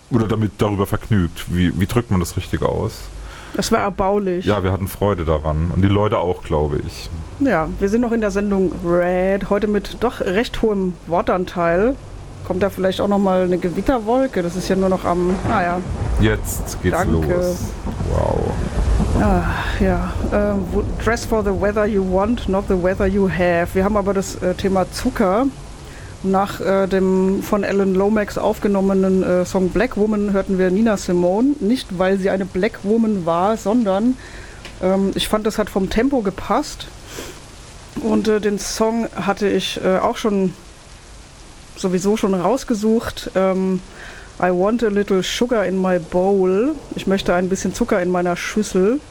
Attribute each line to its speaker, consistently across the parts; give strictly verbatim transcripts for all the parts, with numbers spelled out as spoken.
Speaker 1: oder damit darüber vergnügt. Wie, wie drückt man das richtig aus?
Speaker 2: Es war erbaulich.
Speaker 1: Ja, wir hatten Freude daran. Und die Leute auch, glaube ich.
Speaker 2: Ja, wir sind noch in der Sendung Red. Heute mit doch recht hohem Wortanteil. Kommt da vielleicht auch nochmal eine Gewitterwolke? Das ist ja nur noch am... Naja.
Speaker 1: Jetzt geht's
Speaker 2: Danke.
Speaker 1: los. Wow.
Speaker 2: Ah, ja. Äh, dress for the weather you want, not the weather you have. Wir haben aber das äh, Thema Zucker. Nach äh, dem von Alan Lomax aufgenommenen äh, Song Black Woman hörten wir Nina Simone. Nicht, weil sie eine Black Woman war, sondern ähm, ich fand, das hat vom Tempo gepasst. Und äh, den Song hatte ich äh, auch schon sowieso schon rausgesucht. Ähm, I want a little sugar in my bowl. Ich möchte ein bisschen Zucker in meiner Schüssel.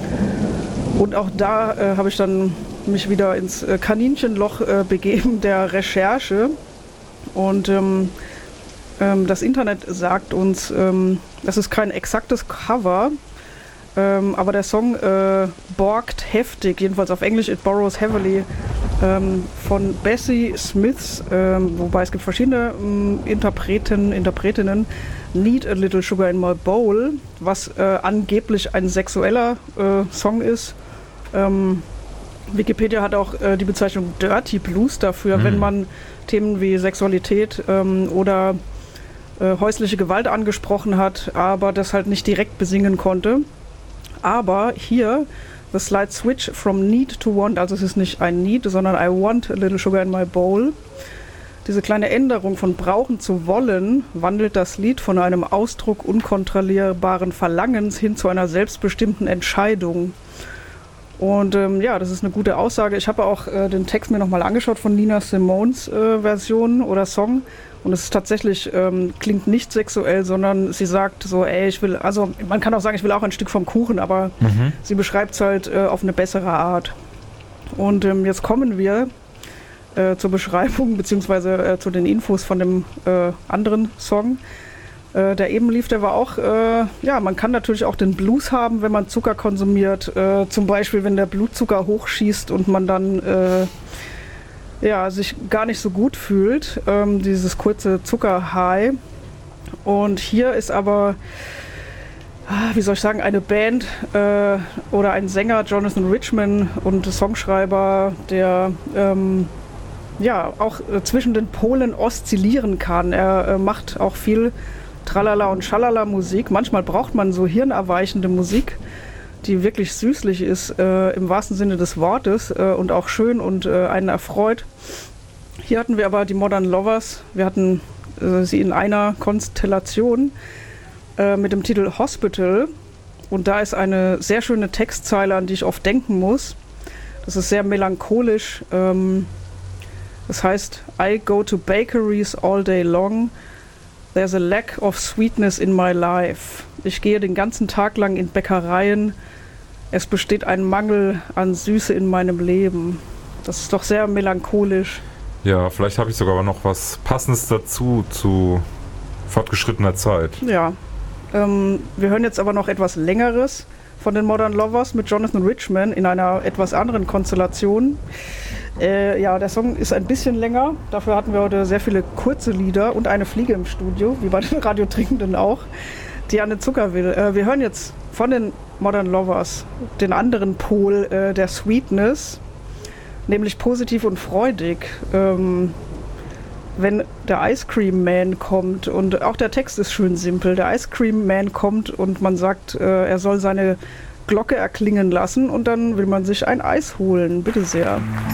Speaker 2: Und auch da äh, habe ich dann mich wieder ins äh, Kaninchenloch äh, begeben der Recherche. Und ähm, ähm, das Internet sagt uns, ähm, das ist kein exaktes Cover, ähm, aber der Song äh, borgt heftig, jedenfalls auf Englisch, It Borrows Heavily, ähm, von Bessie Smiths, ähm, wobei es gibt verschiedene ähm, Interpreten, Interpretinnen, Need a Little Sugar in My Bowl, was äh, angeblich ein sexueller äh, Song ist. Ähm, Wikipedia hat auch äh, die Bezeichnung Dirty Blues dafür, mhm. wenn man Themen wie Sexualität ähm, oder äh, häusliche Gewalt angesprochen hat, aber das halt nicht direkt besingen konnte. Aber hier, the slight switch from need to want, also es ist nicht ein need, sondern I want a little sugar in my bowl. Diese kleine Änderung von brauchen zu wollen wandelt das Lied von einem Ausdruck unkontrollierbaren Verlangens hin zu einer selbstbestimmten Entscheidung. Und ähm, ja, das ist eine gute Aussage. Ich habe auch äh, den Text mir nochmal angeschaut von Nina Simones äh, Version oder Song. Und es ist tatsächlich, ähm, klingt nicht sexuell, sondern sie sagt so, ey, ich will, also man kann auch sagen, ich will auch ein Stück vom Kuchen, aber mhm. sie beschreibt es halt äh, auf eine bessere Art. Und ähm, jetzt kommen wir äh, zur Beschreibung, beziehungsweise äh, zu den Infos von dem äh, anderen Song. Äh, der eben lief, der war auch, äh, ja, man kann natürlich auch den Blues haben, wenn man Zucker konsumiert. Äh, zum Beispiel, wenn der Blutzucker hochschießt und man dann äh, ja, sich gar nicht so gut fühlt. Ähm, dieses kurze Zucker-High. Und hier ist aber, wie soll ich sagen, eine Band äh, oder ein Sänger, Jonathan Richman, und Songschreiber, der ähm, ja auch äh, zwischen den Polen oszillieren kann. Er äh, macht auch viel Tralala und Schalala Musik. Manchmal braucht man so hirnerweichende Musik, die wirklich süßlich ist, äh, im wahrsten Sinne des Wortes äh, und auch schön und äh, einen erfreut. Hier hatten wir aber die Modern Lovers. Wir hatten äh, sie in einer Konstellation äh, mit dem Titel Hospital. Und da ist eine sehr schöne Textzeile, an die ich oft denken muss. Das ist sehr melancholisch. Ähm, das heißt, I go to bakeries all day long. There's a lack of sweetness in my life. Ich gehe den ganzen Tag lang in Bäckereien. Es besteht ein Mangel an Süße in meinem Leben. Das ist doch sehr melancholisch.
Speaker 1: Ja, vielleicht habe ich sogar noch was Passendes dazu, zu fortgeschrittener Zeit.
Speaker 2: Ja, ähm, wir hören jetzt aber noch etwas Längeres von den Modern Lovers mit Jonathan Richman in einer etwas anderen Konstellation. Äh, ja, der Song ist ein bisschen länger. Dafür hatten wir heute sehr viele kurze Lieder und eine Fliege im Studio, wie bei den Radiotrinkenden auch, die an den Zucker will. Äh, wir hören jetzt von den Modern Lovers den anderen Pol äh, der Sweetness, nämlich positiv und freudig. Ähm, wenn der Ice Cream Man kommt, und auch der Text ist schön simpel, der Ice Cream Man kommt und man sagt, äh, er soll seine Glocke erklingen lassen und dann will man sich ein Eis holen. Bitte sehr.